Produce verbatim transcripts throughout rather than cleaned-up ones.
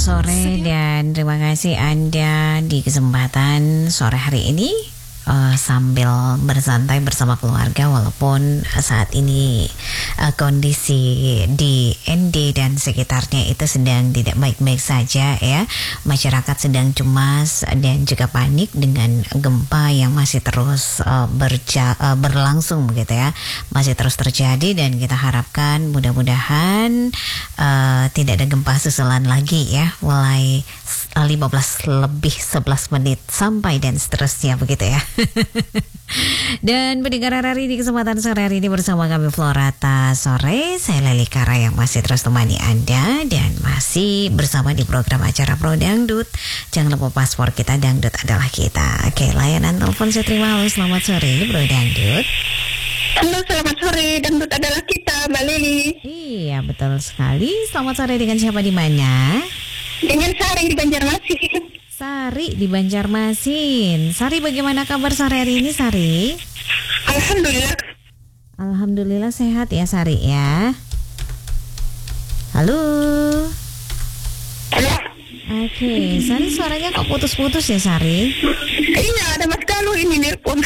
sore dan terima kasih Anda di kesempatan sore hari ini uh, sambil bersantai bersama keluarga walaupun saat ini uh, kondisi di N D dan sekitarnya itu sedang tidak baik-baik saja ya. Masyarakat sedang cemas dan juga panik dengan gempa yang masih terus uh, berja- uh, berlangsung begitu ya. Masih terus terjadi dan kita harapkan mudah-mudahan uh, tidak ada gempa susulan lagi ya. Mulai lima belas lebih sebelas menit sampai dan seterusnya begitu ya. Dan pendengar hari di kesempatan sore hari ini bersama kami Florata Sore. Saya Leli Kara yang masih terus temani Anda dan masih bersama di program acara Pro Dangdut. Jangan lupa paspor kita, dangdut adalah kita. Oke, layanan telepon saya terima. Halo, selamat sore ini Pro Dangdut. Halo, selamat sore, dangdut adalah kita, Mbak Lili. Iya, betul sekali. Selamat sore, dengan siapa di mana? Dengan Sari di Banjarmasin. Sari di Banjarmasin. Sari, bagaimana kabar sore hari ini, Sari? Alhamdulillah. Alhamdulillah sehat ya, Sari ya. Halo. Halo. Oke, Sari suaranya kok putus-putus ya, Sari? Iya, ada Mas Galuh ini nelpon.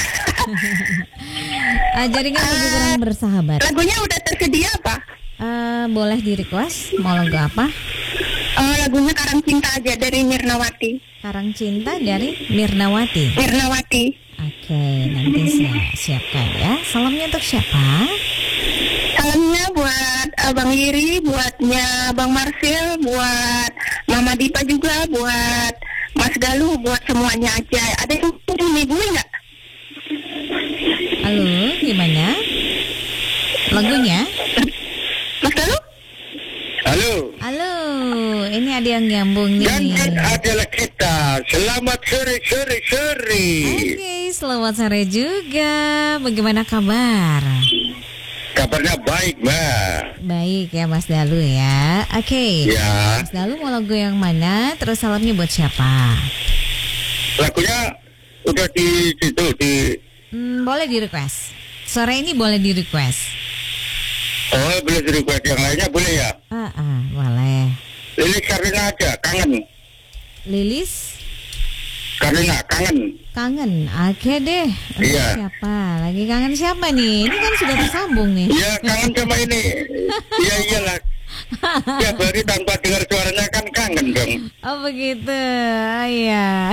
uh, jaringan uh, lebih kurang bersahabat. Lagunya udah tersedia apa? Uh, boleh di request, mau lagu apa? Uh, lagunya Karang Cinta aja dari Mirnawati. Karang Cinta dari Mirnawati. Mirnawati. Oke, nanti saya siapkan ya. Salamnya untuk siapa? Salamnya buat Abang Yiri, buatnya Bang Marsil, buat Mama Dipa juga, buat Mas Galuh, buat semuanya aja. Ada yang punya gue nggak? Halo, gimana? Lagunya? Mas Galuh? Halo. Halo, ini ada yang nyambung nih. Dangdut adalah kita. Selamat sore, sore, sore. Oke, selamat sore juga. Bagaimana kabar? Kabarnya baik, Mbak. Baik ya, Mas Dalu ya. Oke. Ya. Mas Dalu mau lagu yang mana? Terus salamnya buat siapa? Lagunya udah di situ di. Hmm, boleh di request. Sore ini boleh di request. Oh, boleh di request, yang lainnya boleh ya? Ah, ah, boleh. Lilis Karina aja, kangen. Lilis Karina, kangen. kangen. Oke deh. Untuk Iya. siapa? Lagi kangen siapa nih? Ini kan sudah tersambung nih. Iya, kangen sama ini. Iya, iyalah. Tiap hari tanpa dengar suaranya kan kangen dong. Oh begitu. Oh, iya.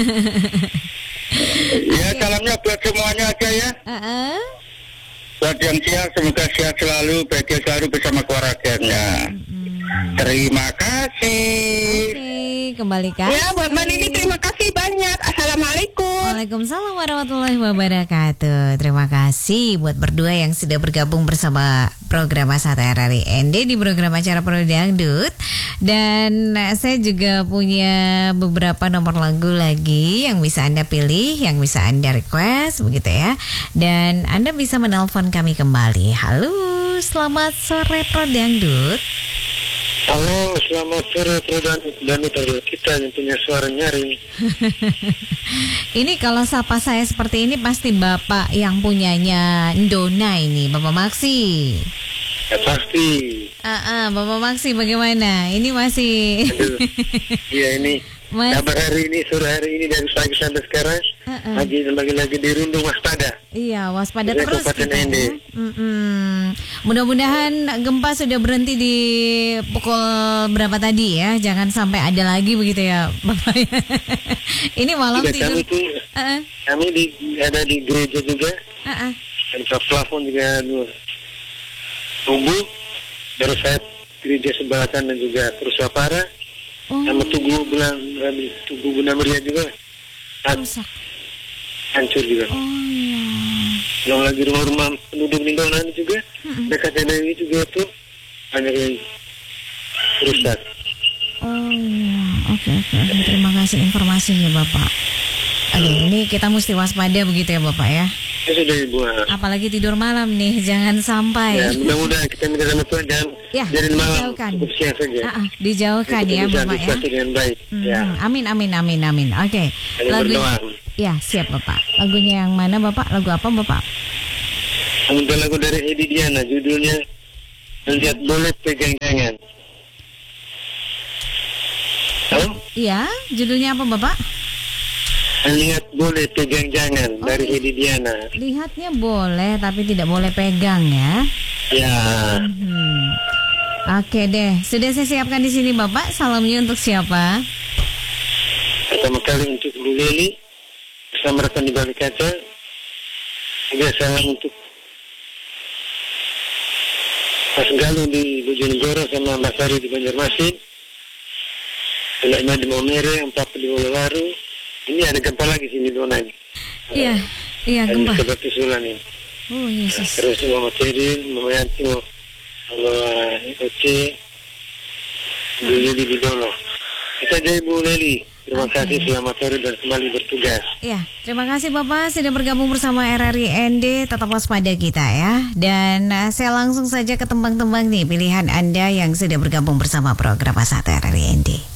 Ya, salamnya buat semuanya aja ya. Uh-uh. Buat yang sehat, semoga sehat selalu, bahagia selalu bersama keluarganya. Hmm. Terima kasih. Oke, kembali kasih. Ya, buat Mbak Lili terima kasih banyak. Assalamualaikum. Waalaikumsalam warahmatullahi wabarakatuh. Terima kasih buat berdua yang sudah bergabung bersama program Asat R R I N D di program acara Pro Dangdut. Dan saya juga punya beberapa nomor lagu lagi yang bisa Anda pilih, yang bisa Anda request begitu ya. Dan Anda bisa menelpon kami kembali. Halo, selamat sore Pro Dangdut. Halo, selamat sore Pro Dangdut adalah kita yang punya suara nyaring. Ini kalau sapa saya seperti ini pasti Bapak yang punyanya Ndona ini, Bapak Maksi. Ya pasti. Ah, ah, Bapak Maksi bagaimana? Ini masih. Aduh. Iya ini. Mas... Kabar hari ini, sore hari ini dari pagi sampai sekarang Uh-uh. lagi lagi-lagi dirundung waspada. Iya, waspada Dari terus Kabupaten kita. N D. Ya. Mm-mm. Mudah-mudahan gempa sudah berhenti di pukul berapa tadi ya. Jangan sampai ada lagi begitu ya, Bapak. Ini malam Juga tidur. kami tuh, Uh-uh. kami di, ada di gereja juga. Uh-uh. Dan ke plafon juga aduh, tubuh. Baru saya gereja sebelah kanan juga kerusak parah. Oh, Sama tubuh bulan tubuh Bunda Maria juga rusak. hancur juga. Oh iya. Belum lagi rumah-rumah penduduk lingkungan juga Mm-mm. dekat ini juga tuh banyak yang rusak. Oh iya, oke oke. Terima kasih informasinya Bapak. Aduh, ini kita mesti waspada begitu ya Bapak ya. Itu sudah dibuat. Apalagi tidur malam nih, jangan sampai. Ya, mudah-mudahan kita minta sama Tuhan jangan Ya, jadi malam dijauhkan. cukup siang saja. Ah, ah, dijauhkan Kita ya bisa Bapak ya. antisipasi dengan baik. Hmm, Ya, Amin amin amin amin. Oke. hanya Lagu berdoa. ya siap Bapak. Lagunya yang mana Bapak? Lagu apa Bapak? Untuk lagu dari Edi Diana, judulnya Melihat Boleh Pegang Tangan. Ya, judulnya apa Bapak? Lihat boleh, pegang jangan, Oh, dari iya. Hedi Diana. Lihatnya boleh, tapi tidak boleh pegang ya. Ya, Hmm. Oke deh, sudah saya siapkan di sini Bapak. Salamnya untuk siapa? pertama kali untuk Bu Leli, bersama rekan di balik kaca. Juga salam untuk Mas Galuh di Bojonegoro sama Mbak Sari di Banjarmasin. Anaknya di Maumere, yang papa di Wolowaru. Ini ada gempa lagi sini Dona. Iya, iya gempa. Ada seperti sulan ini. Oh Yesus. Terus Mama Cerin, Mama Yanti, Mama Oce, Bu Leli di Dono. Kita jadi Bu Leli. Terima Oke. kasih, selamat sore dan kembali bertugas. Ya, terima kasih Bapak sudah bergabung bersama R R I N D. Tetap waspada kita ya. Dan uh, saya langsung saja ke tembang-tembang nih pilihan Anda yang sudah bergabung bersama program Pasat R R I N D.